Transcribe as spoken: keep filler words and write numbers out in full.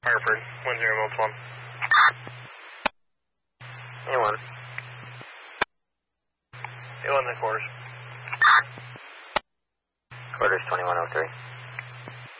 Hartford, one zero one plum. A one. A one, the quarters. Quarters twenty-one oh three.